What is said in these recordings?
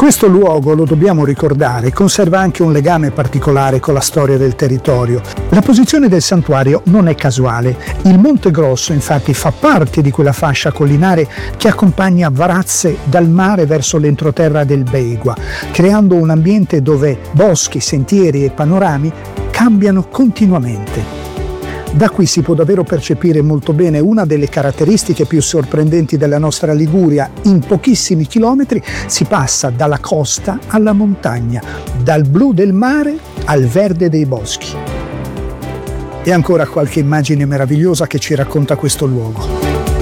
Questo luogo, lo dobbiamo ricordare, conserva anche un legame particolare con la storia del territorio. La posizione del santuario non è casuale. Il Monte Grosso, infatti, fa parte di quella fascia collinare che accompagna Varazze dal mare verso l'entroterra del Beigua, creando un ambiente dove boschi, sentieri e panorami cambiano continuamente. Da qui si può davvero percepire molto bene una delle caratteristiche più sorprendenti della nostra Liguria. In pochissimi chilometri si passa dalla costa alla montagna, dal blu del mare al verde dei boschi. E ancora qualche immagine meravigliosa che ci racconta questo luogo.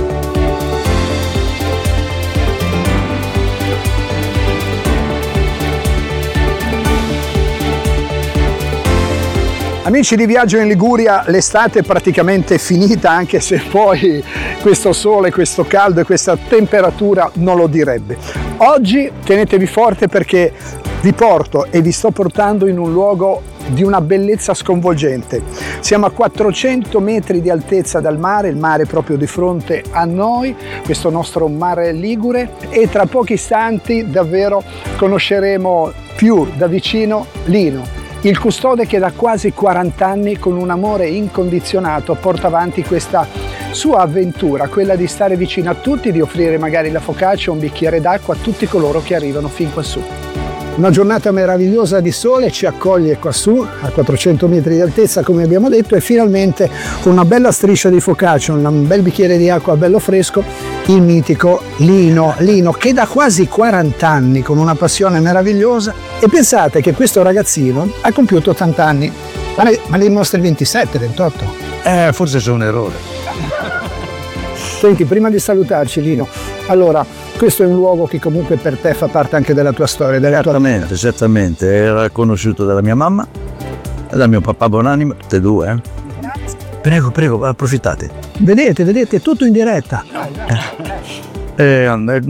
Amici di Viaggio in Liguria, l'estate è praticamente finita, anche se poi questo sole, questo caldo e questa temperatura non lo direbbe. Oggi tenetevi forte perché vi porto e vi sto portando in un luogo di una bellezza sconvolgente. Siamo a 400 metri di altezza dal mare, il mare proprio di fronte a noi, questo nostro mare ligure, e tra pochi istanti davvero conosceremo più da vicino Lino, il custode che da quasi 40 anni con un amore incondizionato porta avanti questa sua avventura, quella di stare vicino a tutti, di offrire magari la focaccia o un bicchiere d'acqua a tutti coloro che arrivano fin quassù. Una giornata meravigliosa di sole ci accoglie quassù a 400 metri di altezza, come abbiamo detto, e finalmente con una bella striscia di focaccia, un bel bicchiere di acqua bello fresco, il mitico Lino, che da quasi 40 anni con una passione meravigliosa. E pensate che questo ragazzino ha compiuto 80 anni, ma ne mostra 27, 28. Forse c'è un errore. Senti, prima di salutarci Lino, allora, questo è un luogo che comunque per te fa parte anche della tua storia, Esattamente, era conosciuto dalla mia mamma e dal mio papà buonanimo, tutte e due. Prego, approfittate. Vedete, tutto in diretta. È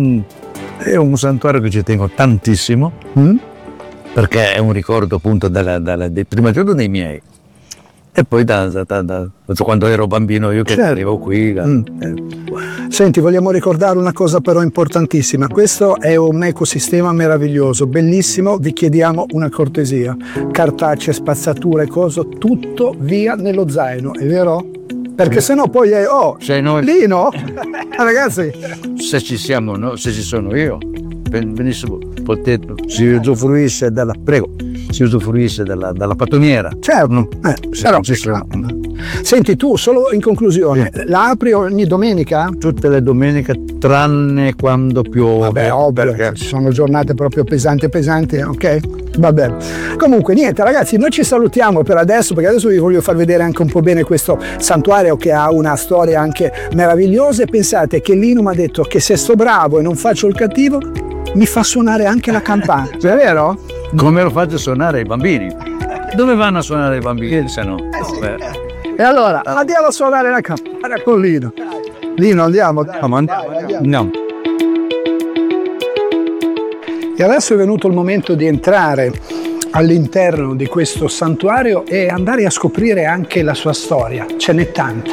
un santuario che ci tengo tantissimo, perché è un ricordo appunto del primo giorno dei miei. E poi da quando ero bambino io che arrivo qui. Senti, vogliamo ricordare una cosa però importantissima. Questo è un ecosistema meraviglioso, bellissimo. Vi chiediamo una cortesia. Cartacce, spazzature, tutto via nello zaino, è vero? Perché sennò poi è Lino, ragazzi. Se ci siamo, no? Se ci sono io, benissimo, si usufruisce dalla pattumiera. Certo, però. Senti, tu solo in conclusione, la apri ogni domenica? Tutte le domeniche, tranne quando piove. Vabbè, perché ci sono giornate proprio pesanti, ok? Vabbè. Comunque niente ragazzi, noi ci salutiamo per adesso, perché adesso vi voglio far vedere anche un po' bene questo santuario che ha una storia anche meravigliosa. E pensate che Lino mi ha detto che se sto bravo e non faccio il cattivo mi fa suonare anche la campana. È vero? Come lo faccio suonare i bambini? Dove vanno a suonare i bambini se no? E allora andiamo a suonare la campana con Lino. Lino, andiamo. Andiamo. E adesso è venuto il momento di entrare all'interno di questo santuario e andare a scoprire anche la sua storia. Ce n'è tanta.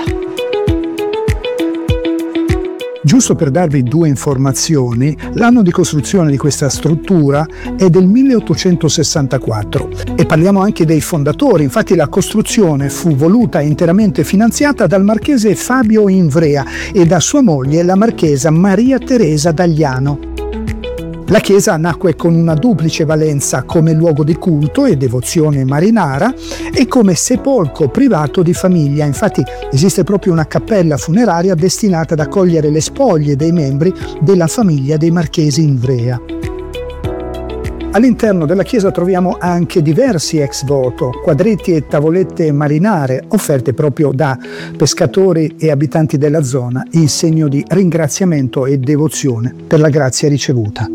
Giusto per darvi due informazioni, l'anno di costruzione di questa struttura è del 1864 e parliamo anche dei fondatori. Infatti la costruzione fu voluta e interamente finanziata dal marchese Fabio Invrea e da sua moglie, la marchesa Maria Teresa Dagliano. La chiesa nacque con una duplice valenza come luogo di culto e devozione marinara e come sepolcro privato di famiglia. Infatti esiste proprio una cappella funeraria destinata ad accogliere le spoglie dei membri della famiglia dei marchesi Invrea. All'interno della chiesa troviamo anche diversi ex voto, quadretti e tavolette marinare offerte proprio da pescatori e abitanti della zona in segno di ringraziamento e devozione per la grazia ricevuta.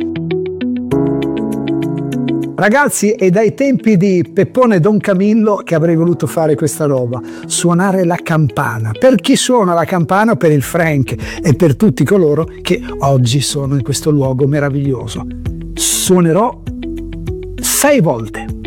Ragazzi, è dai tempi di Peppone Don Camillo che avrei voluto fare questa roba, suonare la campana. Per chi suona la campana? Per il Frank e per tutti coloro che oggi sono in questo luogo meraviglioso. Suonerò 6 volte.